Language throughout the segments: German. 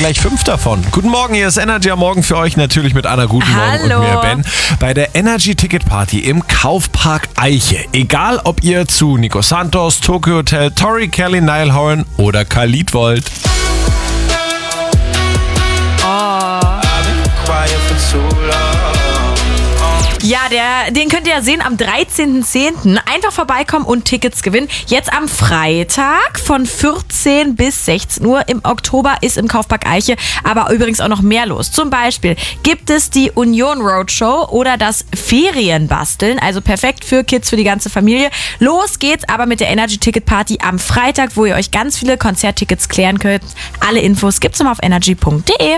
gleich 5 davon. Guten Morgen, hier ist Energy am Morgen für euch, natürlich mit Anna. Guten Morgen und mir, Ben. Bei der Energy Ticket Party im Kaufpark Eiche. Egal, ob ihr zu Nico Santos, Tokyo Hotel, Tori Kelly, Niall Horan oder Khalid wollt. Ja, den könnt ihr ja sehen am 13.10. Einfach vorbeikommen und Tickets gewinnen. Jetzt am Freitag von 14 bis 16 Uhr im Oktober ist im Kaufpark Eiche aber übrigens auch noch mehr los. Zum Beispiel gibt es die Union Roadshow oder das Ferienbasteln, also perfekt für Kids, für die ganze Familie. Los geht's aber mit der Energy Ticket Party am Freitag, wo ihr euch ganz viele Konzerttickets klären könnt. Alle Infos gibt's nochmal auf energy.de.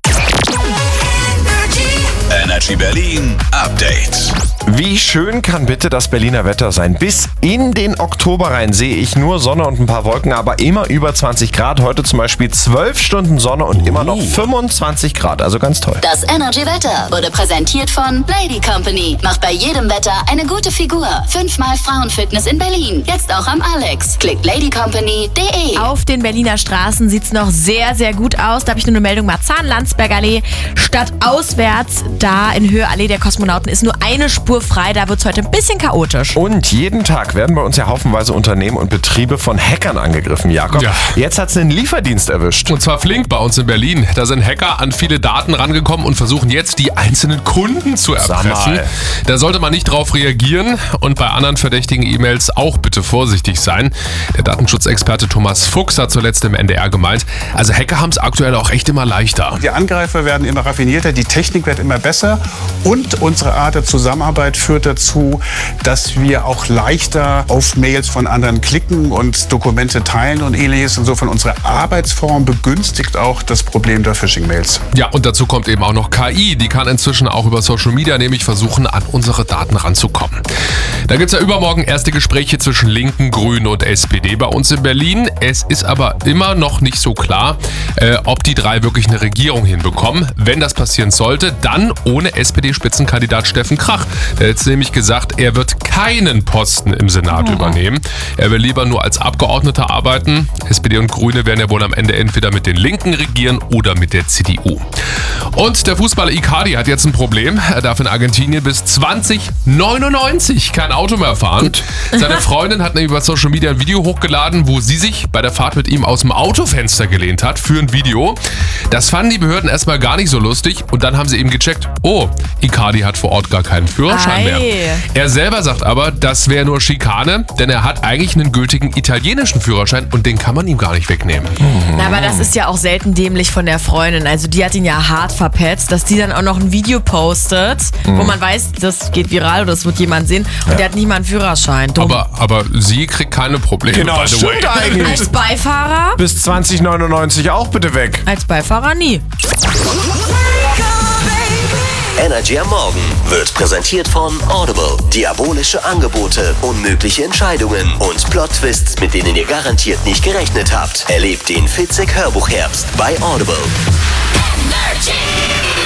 Energy Berlin Update. Wie schön kann bitte das Berliner Wetter sein? Bis in den Oktober rein sehe ich nur Sonne und ein paar Wolken, aber immer über 20 Grad. Heute zum Beispiel 12 Stunden Sonne und immer noch 25 Grad, also ganz toll. Das Energy Wetter wurde präsentiert von Lady Company. Macht bei jedem Wetter eine gute Figur. 5-mal Frauenfitness in Berlin. Jetzt auch am Alex. Klickt ladycompany.de. Auf den Berliner Straßen sieht's noch sehr, sehr gut aus. Da habe ich nur eine Meldung. Marzahn-Landsberg-Allee statt auswärts. Da in Höhe Allee der Kosmonauten ist nur eine Spur frei. Da wird's heute ein bisschen chaotisch. Und jeden Tag werden bei uns ja haufenweise Unternehmen und Betriebe von Hackern angegriffen, Jakob. Ja. Jetzt hat's den Lieferdienst erwischt. Und zwar flink bei uns in Berlin. Da sind Hacker an viele Daten rangekommen und versuchen jetzt, die einzelnen Kunden zu erpressen. Da sollte man nicht drauf reagieren und bei anderen verdächtigen E-Mails auch bitte vorsichtig sein. Der Datenschutzexperte Thomas Fuchs hat zuletzt im NDR gemeint, also Hacker haben es aktuell auch echt immer leichter. Die Angreifer werden immer raffinierter, die Technik wird immer besser und unsere Art der Zusammenarbeit führt dazu, dass wir auch leichter auf Mails von anderen klicken und Dokumente teilen und ähnliches. Insofern unsere Arbeitsform begünstigt auch das Problem der Phishing-Mails. Ja, und dazu kommt eben auch noch KI. Die kann inzwischen auch über Social Media nämlich versuchen, an unsere Daten ranzukommen. Da gibt es ja übermorgen erste Gespräche zwischen Linken, Grünen und SPD bei uns in Berlin. Es ist aber immer noch nicht so klar, ob die drei wirklich eine Regierung hinbekommen. Wenn das passieren sollte, dann ohne SPD-Spitzenkandidat Steffen Krach. Der hat jetzt nämlich gesagt, er wird keinen Posten im Senat übernehmen. Er will lieber nur als Abgeordneter arbeiten. SPD und Grüne werden ja wohl am Ende entweder mit den Linken regieren oder mit der CDU. Und der Fußballer Icardi hat jetzt ein Problem. Er darf in Argentinien bis 2099 kein Auto mehr fahren. Gut. Seine Freundin hat nämlich über Social Media ein Video hochgeladen, wo sie sich bei der Fahrt mit ihm aus dem Autofenster gelehnt hat für ein Video. Das fanden die Behörden erstmal gar nicht so lustig und dann haben sie eben gecheckt, oh, Icardi hat vor Ort gar keinen Führerschein mehr. Er selber sagt aber, das wäre nur Schikane, denn er hat eigentlich einen gültigen italienischen Führerschein und den kann man ihm gar nicht wegnehmen. Na, aber das ist ja auch selten dämlich von der Freundin. Also die hat ihn ja hart verpetzt, dass die dann auch noch ein Video postet, wo man weiß, das geht viral oder das wird jemand sehen und der hat nicht mal einen Führerschein. Dumm. Aber sie kriegt keine Probleme. Genau, stimmt eigentlich. Als Beifahrer? Bis 2099 auch bitte weg. Als Beifahrer nie. Energy am Morgen wird präsentiert von Audible. Diabolische Angebote, unmögliche Entscheidungen und Plot-Twists, mit denen ihr garantiert nicht gerechnet habt. Erlebt den Fitzek Hörbuchherbst bei Audible. Energy.